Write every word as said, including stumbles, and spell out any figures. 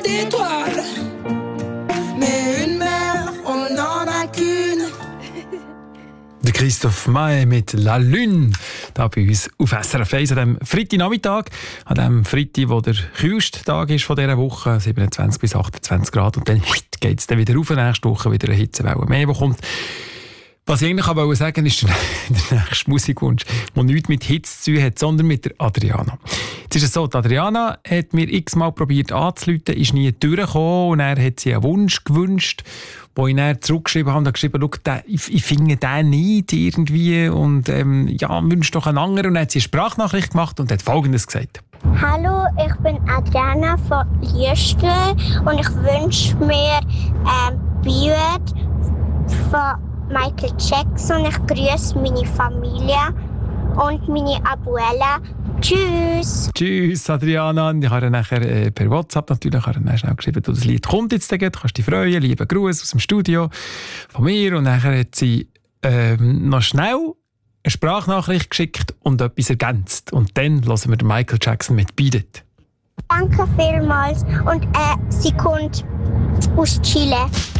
d'étoiles. Mais une mère, on n'en a qu'une. Der Christoph Maé mit «La Lune» da bei uns auf S R F eins an diesem Freitagnachmittag, an dem Freitag, wo der kühlste Tag ist von dieser Woche, siebenundzwanzig bis achtundzwanzig Grad, und dann geht es dann wieder rauf, nächste Woche wieder eine Hitzewelle mehr, die kommt. Was ich eigentlich aber sagen wollte, ist der nächste Musikwunsch, der nichts mit Hitze zu tun hat, sondern mit der Adriana. Jetzt ist es so, die Adriana hat mir x-mal probiert anzurufen, ist nie durchgekommen, und er hat sie einen Wunsch gewünscht, wo ich dann zurückgeschrieben habe und habe geschrieben, schau, den, ich, ich finde den nicht irgendwie und ähm, ja, wünsche doch einen anderen. Und dann hat sie eine Sprachnachricht gemacht und hat Folgendes gesagt. Hallo, ich bin Adriana von Liestel und ich wünsche mir ähm, Beard von Michael Jackson. Ich grüße meine Familie und meine Abuela. Tschüss. Tschüss, Adriana. Ich habe nachher äh, per WhatsApp natürlich habe dann schnell geschrieben, du, das Lied kommt jetzt, dann kannst dich freuen. Lieben Gruß aus dem Studio von mir. Und nachher hat sie ähm, noch schnell eine Sprachnachricht geschickt und etwas ergänzt. Und dann hören wir den Michael Jackson mit «Beat It». Danke vielmals. Und äh, sie kommt aus Chile.